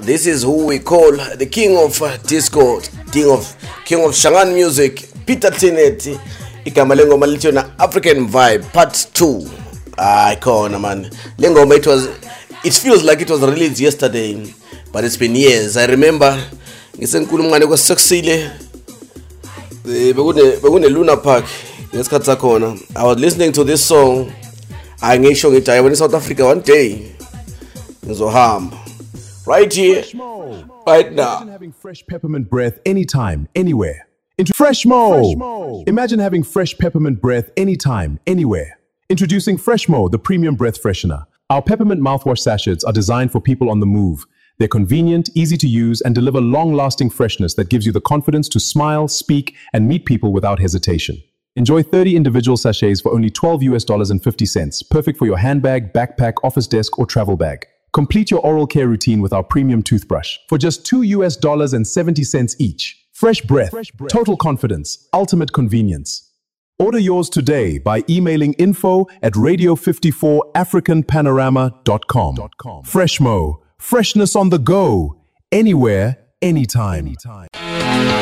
This is who we call the king of disco, king of Shangaan music, Peter Tinet. Igama lengoma lithi na African Vibe Part 2. Icon man. Lengoma it feels like it was released yesterday, but it's been years. I remember ngisenkulumngane kwaSuksile bekune Luna Park ngesikhathi sakhona. I was listening to this song. Angisho ngithi ayibona South Africa one day ngizohamba right here right now. Imagine having fresh peppermint breath anytime anywhere. Freshmo. Imagine having fresh peppermint breath anytime anywhere. Introducing Freshmo, the premium breath freshener. Our peppermint mouthwash sachets are designed for people on the move. They're convenient, easy to use, and deliver long-lasting freshness that gives you the confidence to smile, speak, and meet people without hesitation. Enjoy 30 individual sachets for only $12.50, perfect for your handbag, backpack, office desk, or travel bag. Complete your oral care routine with our premium toothbrush for just $2.70 each. Fresh breath, total confidence, ultimate convenience. Order yours today by emailing info@radio54africanpanorama.com. Freshmo, freshness on the go, anywhere, anytime.